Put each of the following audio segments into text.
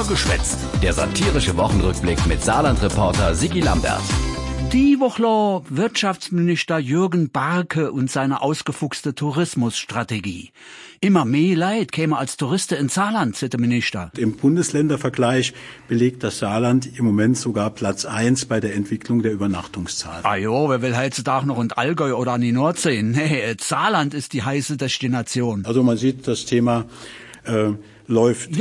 Nur geschwätzt. Der satirische Wochenrückblick mit Saarland-Reporter Sigi Lambert. Die Woche Wirtschaftsminister Jürgen Barke und seine ausgefuchste Tourismusstrategie. Immer mehr Leid käme als Touristen ins Saarland, sagt der Minister. Im Bundesländervergleich belegt das Saarland im Moment sogar Platz 1 bei der Entwicklung der Übernachtungszahlen. Ah jo, wer will heutzutage noch in Allgäu oder an die Nordsee? Nee, Saarland ist die heiße Destination. Also man sieht, das Thema läuft.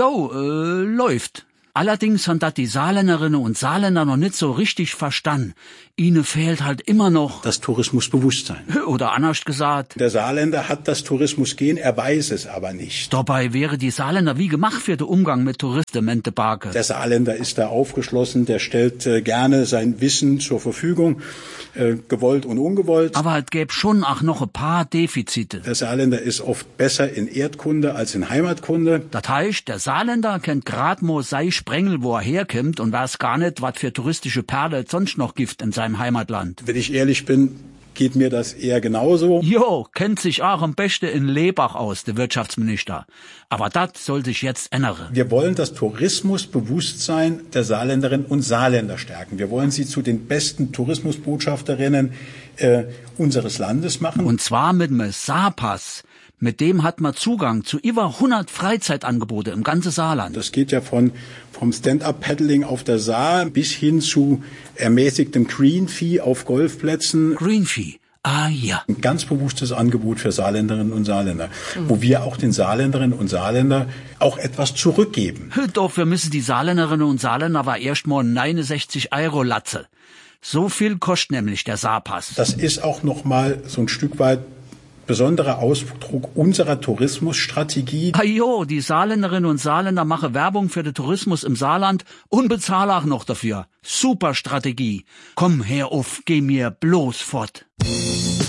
Läuft. Allerdings haben das die Saarländerinnen und Saarländer noch nicht so richtig verstanden. Ihnen fehlt halt immer noch das Tourismusbewusstsein. Oder anders gesagt. Der Saarländer hat das Tourismusgehen, er weiß es aber nicht. Dabei wäre die Saarländer wie gemacht für den Umgang mit Touristen, meinte Barke. Der Saarländer ist da aufgeschlossen, der stellt gerne sein Wissen zur Verfügung, gewollt und ungewollt. Aber es gäbe schon auch noch ein paar Defizite. Der Saarländer ist oft besser in Erdkunde als in Heimatkunde. Das heißt, der Saarländer kennt grad mo sei Sprengel, wo er herkommt und weiß gar nicht, was für touristische Perle sonst noch gibt in seinem Heimatland. Wenn ich ehrlich bin, geht mir das eher genauso. Jo, kennt sich auch am besten in Lebach aus, der Wirtschaftsminister. Aber das soll sich jetzt ändern. Wir wollen das Tourismusbewusstsein der Saarländerinnen und Saarländer stärken. Wir wollen sie zu den besten Tourismusbotschafterinnen unseres Landes machen. Und zwar mit einem Saarpass. Mit dem hat man Zugang zu über 100 Freizeitangebote im ganzen Saarland. Das geht ja vom Stand-up-Paddling auf der Saar bis hin zu ermäßigtem Greenfee auf Golfplätzen. Greenfee. Ah ja. Ein ganz bewusstes Angebot für Saarländerinnen und Saarländer, wo wir auch den Saarländerinnen und Saarländer auch etwas zurückgeben. Dafür müssen die Saarländerinnen und Saarländer aber erst mal 69 € latze. So viel kostet nämlich der Saarpass. Das ist auch noch mal so ein Stück weit besonderer Ausdruck unserer Tourismusstrategie. Jo, die Saarländerinnen und Saarländer machen Werbung für den Tourismus im Saarland und bezahlen auch noch dafür. Super Strategie. Komm her auf, geh mir bloß fort.